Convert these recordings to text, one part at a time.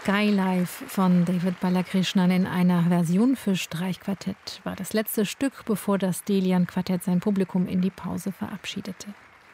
Skylife von David Balakrishnan in einer Version für Streichquartett war das letzte Stück, bevor das Delian-Quartett sein Publikum in die Pause verabschiedete.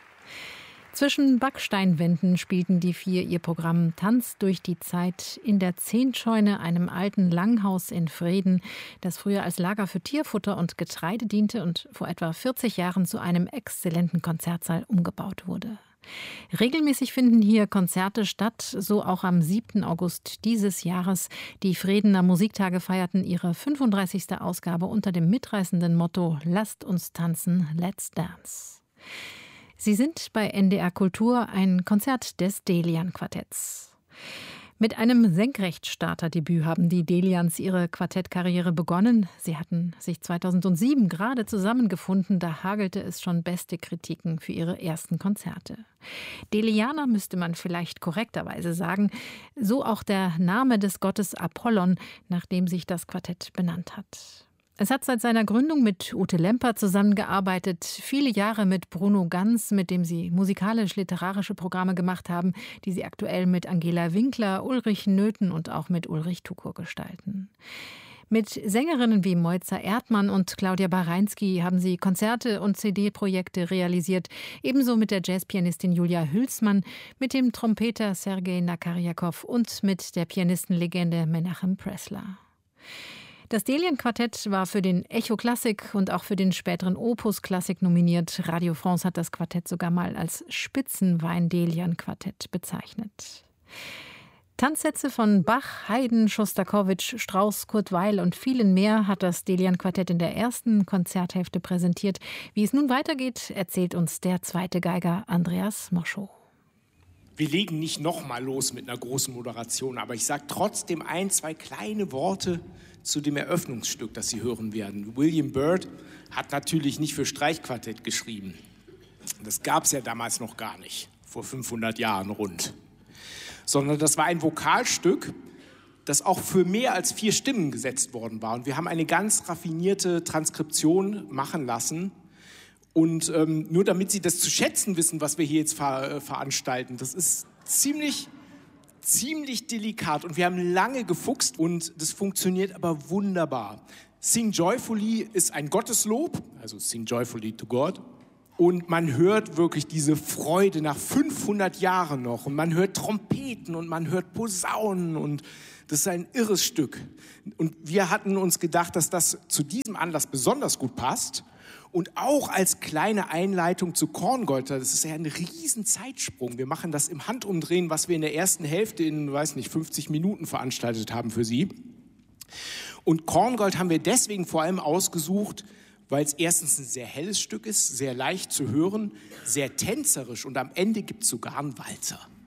Zwischen Backsteinwänden spielten die vier ihr Programm Tanz durch die Zeit in der Zehntscheune, einem alten Langhaus in Vreden, das früher als Lager für Tierfutter und Getreide diente und vor etwa 40 Jahren zu einem exzellenten Konzertsaal umgebaut wurde. Regelmäßig finden hier Konzerte statt, so auch am 7. August dieses Jahres. Die Vredener Musiktage feierten ihre 35. Ausgabe unter dem mitreißenden Motto »Lasst uns tanzen, let's dance«. Sie sind bei NDR Kultur ein Konzert des Delian-Quartetts. Mit einem Senkrechtstarterdebüt haben die Delians ihre Quartettkarriere begonnen. Sie hatten sich 2007 gerade zusammengefunden, da hagelte es schon beste Kritiken für ihre ersten Konzerte. Delianer müsste man vielleicht korrekterweise sagen, so auch der Name des Gottes Apollon, nach dem sich das Quartett benannt hat. Es hat seit seiner Gründung mit Ute Lemper zusammengearbeitet, viele Jahre mit Bruno Ganz, mit dem sie musikalisch-literarische Programme gemacht haben, die sie aktuell mit Angela Winkler, Ulrich Nöthen und auch mit Ulrich Tukur gestalten. Mit Sängerinnen wie Moiza Erdmann und Claudia Bareinsky haben sie Konzerte und CD-Projekte realisiert, ebenso mit der Jazzpianistin Julia Hülsmann, mit dem Trompeter Sergei Nakarjakow und mit der Pianistenlegende Menachem Pressler. Das Delian-Quartett war für den Echo Klassik und auch für den späteren Opus Klassik nominiert. Radio France hat das Quartett sogar mal als Spitzenwein-Delian-Quartett bezeichnet. Tanzsätze von Bach, Haydn, Schostakowitsch, Strauss, Kurt Weill und vielen mehr hat das Delian-Quartett in der ersten Konzerthälfte präsentiert. Wie es nun weitergeht, erzählt uns der zweite Geiger Andreas Moschow. Wir legen nicht nochmal los mit einer großen Moderation, aber ich sage trotzdem ein, zwei kleine Worte zu dem Eröffnungsstück, das Sie hören werden. William Byrd hat natürlich nicht für Streichquartett geschrieben. Das gab es ja damals noch gar nicht, vor 500 Jahren rund. Sondern das war ein Vokalstück, das auch für mehr als 4 Stimmen gesetzt worden war. Und wir haben eine ganz raffinierte Transkription machen lassen. Und nur damit Sie das zu schätzen wissen, was wir hier jetzt veranstalten, das ist ziemlich delikat und wir haben lange gefuchst und das funktioniert aber wunderbar. Sing Joyfully ist ein Gotteslob, also Sing Joyfully to God. Und man hört wirklich diese Freude nach 500 Jahren noch. Und man hört Trompeten und man hört Posaunen und das ist ein irres Stück. Und wir hatten uns gedacht, dass das zu diesem Anlass besonders gut passt. Und auch als kleine Einleitung zu Korngold, das ist ja ein riesen Zeitsprung. Wir machen das im Handumdrehen, was wir in der ersten Hälfte in, 50 Minuten veranstaltet haben für Sie. Und Korngold haben wir deswegen vor allem ausgesucht, weil es erstens ein sehr helles Stück ist, sehr leicht zu hören, sehr tänzerisch und am Ende gibt es sogar einen Walzer.